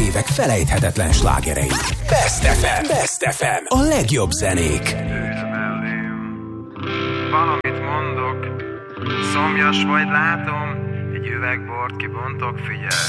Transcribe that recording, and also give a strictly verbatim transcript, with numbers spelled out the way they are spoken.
évek felejthetetlen slágerei. Best ef em, Best ef em, a legjobb zenék. Ülj mellém, valamit mondok, szomjas vagy látom, egy üveg bort kibontok, figyelj.